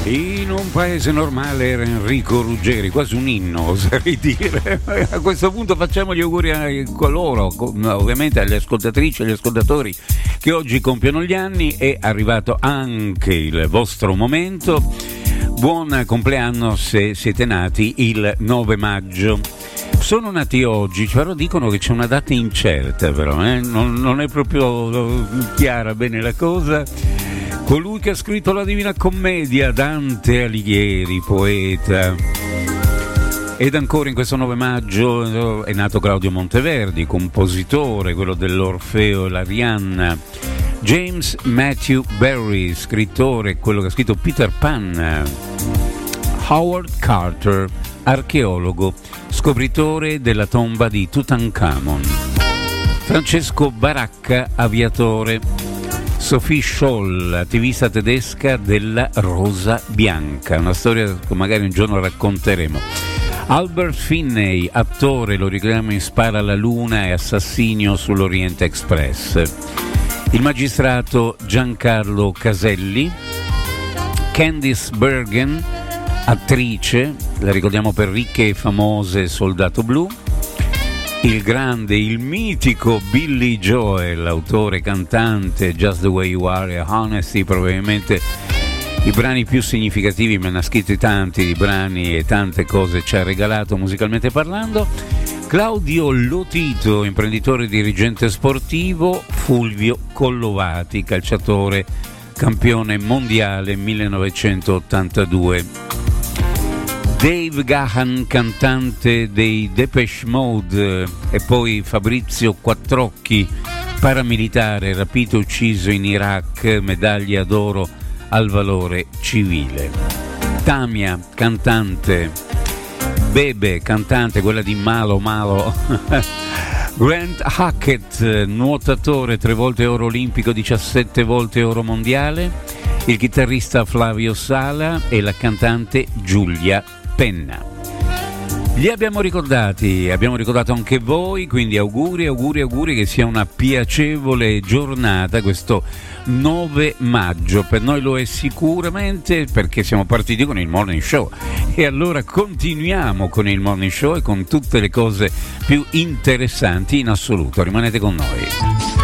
In un paese normale era Enrico Ruggeri, quasi un inno oserei dire. A questo punto facciamo gli auguri a coloro, ovviamente alle ascoltatrici e agli ascoltatori che oggi compiono gli anni. È arrivato anche il vostro momento. Buon compleanno se siete nati il 9 maggio. Sono nati oggi, però dicono che c'è una data incerta, però non è proprio chiara bene la cosa. Colui che ha scritto la Divina Commedia, Dante Alighieri, poeta. Ed ancora in questo 9 maggio è nato Claudio Monteverdi, compositore, quello dell'Orfeo e l'Arianna. James Matthew Barrie, scrittore, quello che ha scritto Peter Pan. Howard Carter, archeologo, scopritore della tomba di Tutankhamon. Francesco Baracca, aviatore. Sophie Scholl, attivista tedesca della Rosa Bianca, una storia che magari un giorno racconteremo. Albert Finney, attore, lo ricordiamo in Spara alla Luna e Assassinio sull'Oriente Express. Il magistrato Giancarlo Caselli. Candice Bergen, attrice, la ricordiamo per Ricche e famose Soldato Blu. Il grande, il mitico Billy Joel, autore, cantante, Just the Way You Are e Honesty, probabilmente i brani più significativi, me ne ha scritti tanti di brani e tante cose ci ha regalato musicalmente parlando. Claudio Lotito, imprenditore e dirigente sportivo. Fulvio Collovati, calciatore, campione mondiale 1982. Dave Gahan, cantante dei Depeche Mode, e poi Fabrizio Quattrocchi, paramilitare, rapito e ucciso in Iraq, medaglia d'oro al valore civile. Tamia, cantante. Bebe, cantante, quella di Malo Malo. Grant Hackett, nuotatore, 3 volte oro olimpico, 17 volte oro mondiale. Il chitarrista Flavio Sala e la cantante Giulia Penna. Li abbiamo ricordati, abbiamo ricordato anche voi, quindi auguri che sia una piacevole giornata questo 9 maggio. Per noi lo è sicuramente, perché siamo partiti con il Morning Show e allora continuiamo con il Morning Show e con tutte le cose più interessanti in assoluto. Rimanete con noi.